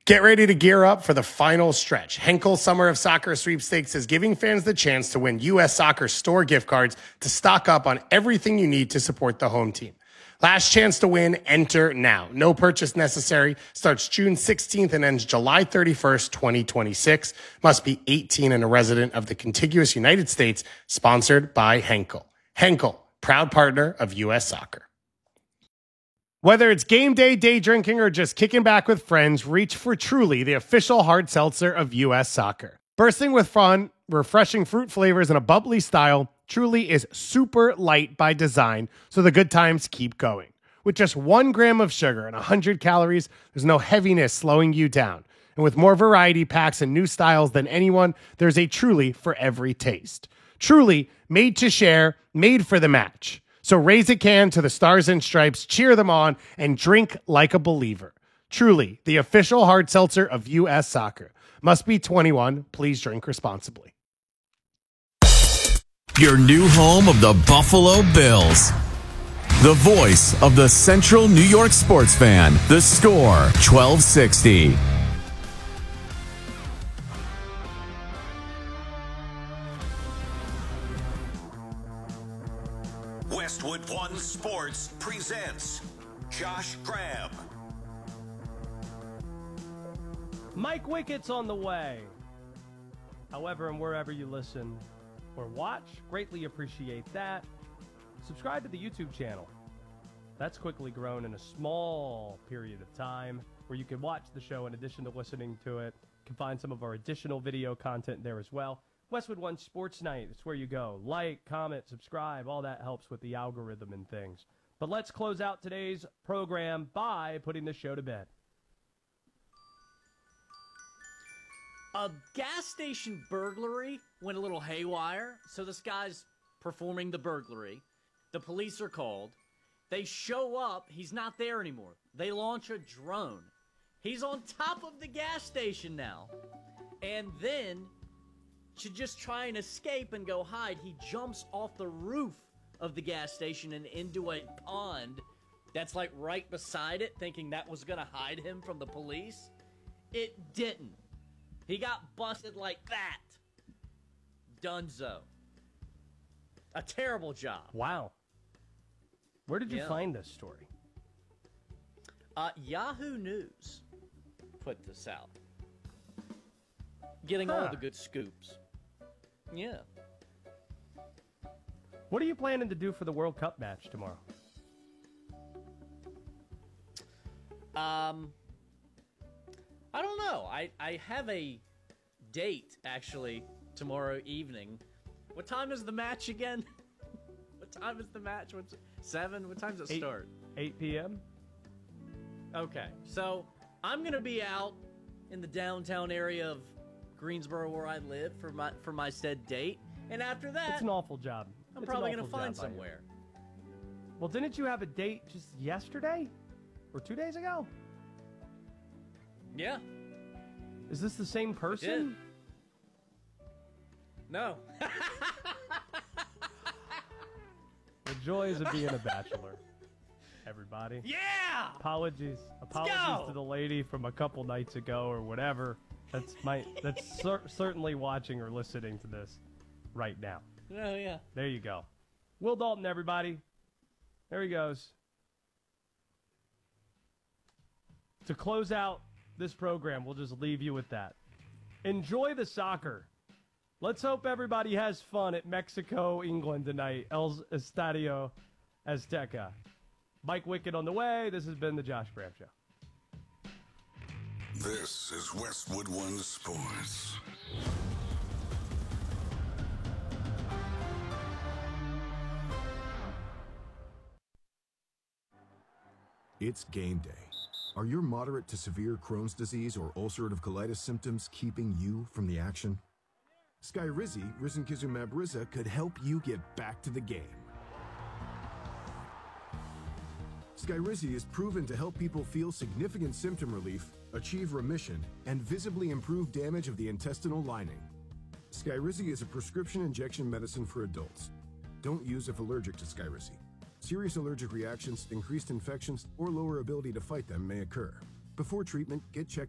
Get ready to gear up for the final stretch. Henkel Summer of Soccer Sweepstakes is giving fans the chance to win U.S. Soccer store gift cards to stock up on everything you need to support the home team. Last chance to win, enter now. No purchase necessary. Starts June 16th and ends July 31st, 2026. Must be 18 and a resident of the contiguous United States. Sponsored by Henkel. Henkel, proud partner of U.S. Soccer. Whether it's game day, day drinking, or just kicking back with friends, reach for Truly, the official hard seltzer of U.S. Soccer. Bursting with fun, refreshing fruit flavors, and a bubbly style, Truly is super light by design, so the good times keep going. With just 1 gram of sugar and 100 calories, there's no heaviness slowing you down. And with more variety packs and new styles than anyone, there's a Truly for every taste. Truly, made to share, made for the match. So raise a can to the Stars and Stripes, cheer them on, and drink like a believer. Truly, the official hard seltzer of U.S. Soccer. Must be 21. Please drink responsibly. Your new home of the Buffalo Bills. The voice of the Central New York sports fan. The Score 1260. Westwood One Sports presents Josh Graham. Mike Wickett's on the way. However, and wherever you listen or watch, greatly appreciate that. Subscribe to the YouTube channel. That's quickly grown in a small period of time where you can watch the show in addition to listening to it. You can find some of our additional video content there as well. Westwood One Sports Night, it's where you go. Like, comment, subscribe, all that helps with the algorithm and things. But let's close out today's program by putting the show to bed. A gas station burglary went a little haywire. So this guy's performing the burglary. The police are called. They show up. He's not there anymore. They launch a drone. He's on top of the gas station now. And then, to just try and escape and go hide, he jumps off the roof of the gas station and into a pond that's like right beside it, thinking that was going to hide him from the police. It didn't. He got busted like that. Dunzo. A terrible job. Wow. Where did you find this story? Yahoo News put this out. Getting all the good scoops. Yeah. What are you planning to do for the World Cup match tomorrow? I don't know. I have a date, actually, tomorrow evening. What time is the match again? What time is the match? 7? What time does it start? 8 p.m.? Okay. So, I'm going to be out in the downtown area of Greensboro where I live for my said date. And after that, It's an awful job. I'm probably going to find somewhere. Well, didn't you have a date just yesterday? Or 2 days ago? Yeah. Is this the same person? No. The joys of being a bachelor, everybody. Yeah! Apologies go! to the lady from a couple nights ago or whatever. That's certainly watching or listening to this right now. Oh, yeah. There you go. Will Dalton, everybody. There he goes. To close out this program, we'll just leave you with that. Enjoy the soccer. Let's hope everybody has fun at Mexico, England tonight. El Estadio Azteca. Mike Wickett on the way. This has been the Josh Graham Show. This is Westwood One Sports. It's game day. Are your moderate to severe Crohn's disease or ulcerative colitis symptoms keeping you from the action? Skyrizi, risankizumab Riza, could help you get back to the game. Skyrizi is proven to help people feel significant symptom relief, achieve remission, and visibly improve damage of the intestinal lining. Skyrizi is a prescription injection medicine for adults. Don't use if allergic to Skyrizi. Serious allergic reactions, increased infections, or lower ability to fight them may occur. Before treatment, get checked